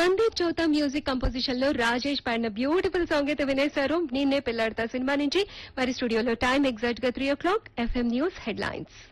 Sandeep Chowta music composition లో రాజేష్ పాడిన beautiful song అయితే వినేశారు. నిన్నే పెళ్లాడతా సినిమా నుంచి. మరి స్టూడియోలో టైం ఎగ్జాక్ట్ గా 3 o'clock. FM news headlines.